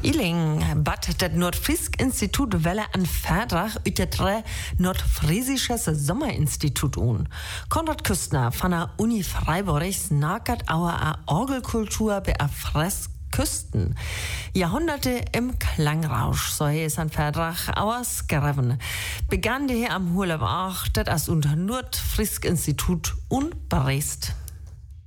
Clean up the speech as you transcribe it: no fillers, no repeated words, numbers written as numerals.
Iling, bat det Nordfrisk-Institut welle an Vertrag ut det Nordfriesisches Sommerinstitut un. Konrad Küstner von der Uni Freiburg snakert auer Orgelkultur be Küsten. Jahrhunderte im Klangrausch, so ist ein Vertrag ausgeschrieben. Begann der am Hulebach, das als unter Nordfrisk-Institut und Brest.